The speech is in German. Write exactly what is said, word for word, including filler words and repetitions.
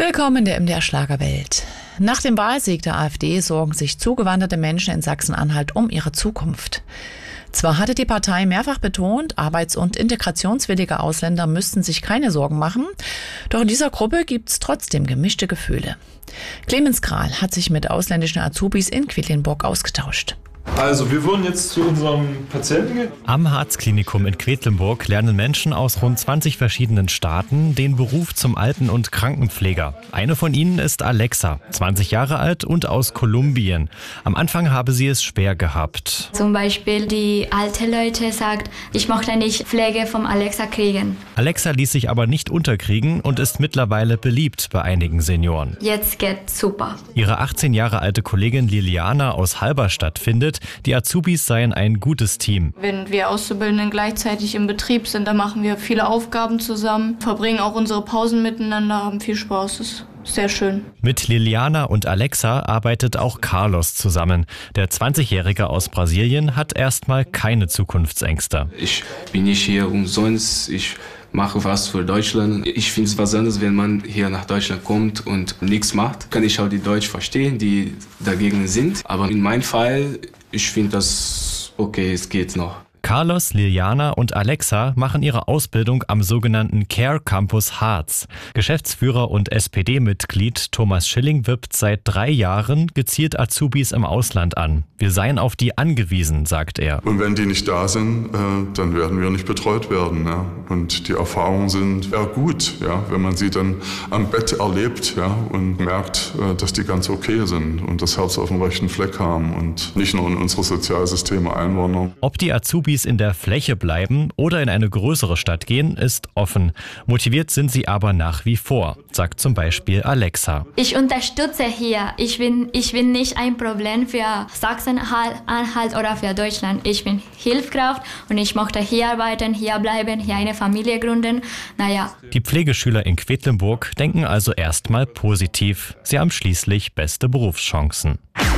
Willkommen in der M D R Schlagerwelt. Nach dem Wahlsieg der AfD sorgen sich zugewanderte Menschen in Sachsen-Anhalt um ihre Zukunft. Zwar hatte die Partei mehrfach betont, arbeits- und integrationswillige Ausländer müssten sich keine Sorgen machen, doch in dieser Gruppe gibt es trotzdem gemischte Gefühle. Clemens Kral hat sich mit ausländischen Azubis in Quedlinburg ausgetauscht. Also, wir würden jetzt zu unserem Patienten gehen. Am Harzklinikum in Quedlinburg lernen Menschen aus rund zwanzig verschiedenen Staaten den Beruf zum Alten- und Krankenpfleger. Eine von ihnen ist Alexa, zwanzig Jahre alt und aus Kolumbien. Am Anfang habe sie es schwer gehabt. Zum Beispiel die alte Leute sagt, ich möchte nicht Pflege vom Alexa kriegen. Alexa ließ sich aber nicht unterkriegen und ist mittlerweile beliebt bei einigen Senioren. Jetzt geht's super. Ihre achtzehn Jahre alte Kollegin Liliana aus Halberstadt findet, die Azubis seien ein gutes Team. Wenn wir Auszubildenden gleichzeitig im Betrieb sind, dann machen wir viele Aufgaben zusammen, verbringen auch unsere Pausen miteinander, haben viel Spaß. Das ist sehr schön. Mit Liliana und Alexa arbeitet auch Carlos zusammen. Der zwanzigjährige aus Brasilien hat erstmal keine Zukunftsängste. Ich bin nicht hier umsonst. Ich mache was für Deutschland. Ich finde es was anderes, wenn man hier nach Deutschland kommt und nichts macht. Kann ich auch die Deutsch verstehen, die dagegen sind. Aber in meinem Fall, ich finde das okay, es geht noch. Carlos, Liliana und Alexa machen ihre Ausbildung am sogenannten Care Campus Harz. Geschäftsführer und S P D-Mitglied Thomas Schilling wirbt seit drei Jahren gezielt Azubis im Ausland an. Wir seien auf die angewiesen, sagt er. Und wenn die nicht da sind, äh, dann werden wir nicht betreut werden. Ja? Und die Erfahrungen sind eher gut, ja? Wenn man sie dann am Bett erlebt, ja? Und merkt, äh, dass die ganz okay sind und das Herz auf dem rechten Fleck haben und nicht nur in unsere Sozialsysteme einwandern. Ob die Azubis in der Fläche bleiben oder in eine größere Stadt gehen, ist offen. Motiviert sind sie aber nach wie vor, sagt zum Beispiel Alexa. Ich unterstütze hier. Ich bin, ich bin nicht ein Problem für Sachsen-Anhalt oder für Deutschland. Ich bin Hilfskraft und ich möchte hier arbeiten, hier bleiben, hier eine Familie gründen. Naja. Die Pflegeschüler in Quedlinburg denken also erstmal positiv. Sie haben schließlich beste Berufschancen.